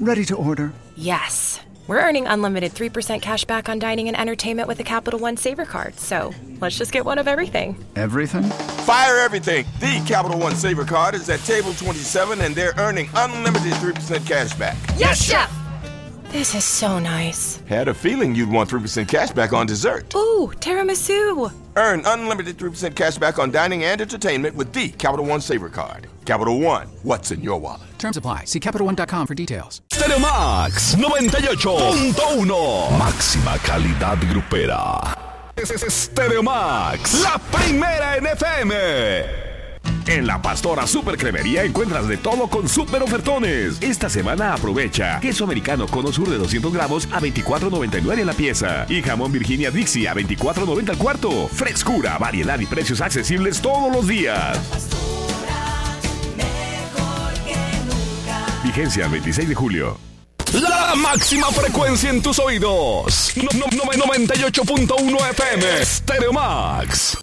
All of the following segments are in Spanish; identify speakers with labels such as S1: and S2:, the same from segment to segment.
S1: Ready to order.
S2: Yes. We're earning unlimited 3% cash back on dining and entertainment with the Capital One Savor Card. So let's just get one of everything.
S1: Everything?
S3: Fire everything. The Capital One Savor Card is at table 27 and they're earning unlimited 3% cash back.
S2: Yes, Chef! This is so nice.
S3: Had a feeling you'd want 3% cash back on dessert.
S2: Ooh, tiramisu.
S3: Earn unlimited 3% cash back on dining and entertainment with the Capital One Savor Card. Capital One, what's in your wallet?
S4: Terms apply. See CapitalOne.com for details.
S5: Stereo Max 98.1. Máxima calidad grupera. Stereo Max, la primera en FM. En La Pastora Super Cremería encuentras de todo con super ofertones. Esta semana aprovecha queso americano Cono Sur de 200 gramos a $24.99 la pieza y jamón Virginia Dixie a $24.90 el cuarto. Frescura, variedad y precios accesibles todos los días. Vigencia el 26 de julio. La máxima frecuencia en tus oídos. 98.1 FM. Stereo Max.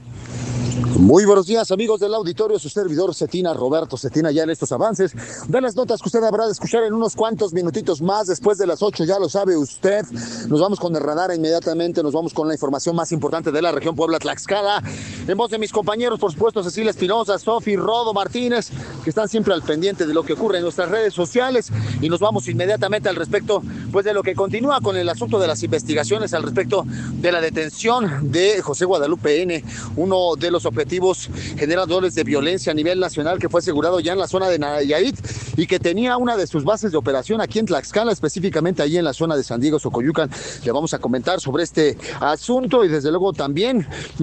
S6: Muy buenos días, amigos del auditorio, su servidor Cetina, Roberto Cetina, ya en estos avances de las notas que usted habrá de escuchar en unos cuantos minutitos más después de las 8, ya lo sabe usted. Nos vamos con el radar inmediatamente, nos vamos con la información más importante de la región Puebla-Tlaxcala, en voz de mis compañeros, por supuesto, Cecilia Espinosa, Sofi, Rodo Martínez, que están siempre al pendiente de lo que ocurre en nuestras redes sociales, y nos vamos inmediatamente al respecto, pues de lo que continúa con el asunto de las investigaciones al respecto de la detención de José Guadalupe N., uno de los objetivos generadores de violencia a nivel nacional que fue asegurado ya en la zona de Nayarit y que tenía una de sus bases de operación aquí en Tlaxcala, específicamente ahí en la zona de San Diego, Xocoyucan. Le vamos a comentar sobre este asunto y desde luego también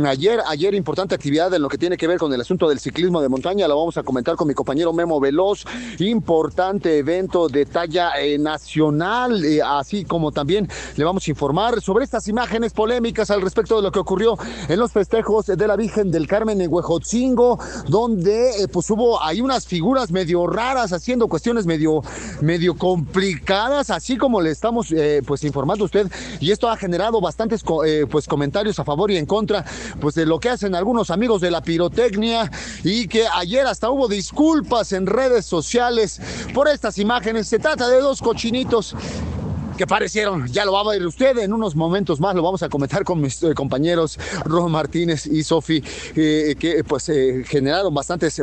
S6: ayer importante actividad en lo que tiene que ver con el asunto del ciclismo de montaña, la vamos a comentar con mi compañero Memo Veloz, importante evento de talla nacional, así como también le vamos a informar sobre estas imágenes polémicas al respecto de lo que ocurrió en los festejos de la Virgen del Carmen en Huejotzingo, donde pues hubo ahí unas figuras medio raras haciendo cuestiones medio complicadas, así como le estamos pues informando a usted, y esto ha generado bastantes pues comentarios a favor y en contra pues de lo que hacen algunos amigos de la pirotecnia, y que ayer hasta hubo disculpas en redes sociales por estas imágenes. Se trata de dos cochinitos que parecieron, ya lo va a ver usted en unos momentos más, lo vamos a comentar con mis compañeros Rodo Martínez y Sofi, que pues generaron bastantes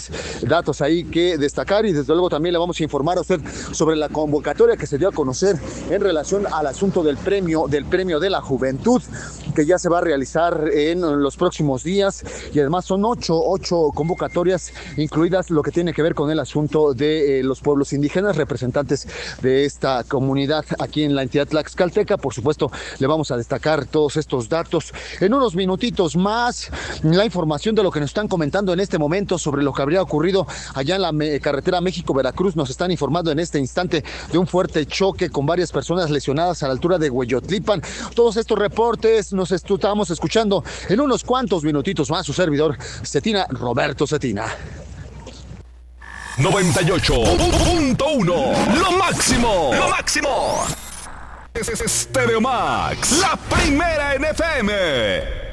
S6: datos ahí que destacar, y desde luego también le vamos a informar a usted sobre la convocatoria que se dio a conocer en relación al asunto del premio de la juventud, que ya se va a realizar en los próximos días, y además son ocho convocatorias, incluidas lo que tiene que ver con el asunto de los pueblos indígenas, representantes de esta comunidad aquí en la entidad tlaxcalteca. Por supuesto, le vamos a destacar todos estos datos en unos minutitos más. La información de lo que nos están comentando en este momento sobre lo que habría ocurrido allá en la carretera México-Veracruz. Nos están informando en este instante de un fuerte choque con varias personas lesionadas a la altura de Hueyotlipan. Todos estos reportes nos estamos escuchando en unos cuantos minutitos más. Su servidor Cetina, Roberto Cetina.
S5: 98.1. Lo máximo. Stereo Max, la primera en FM.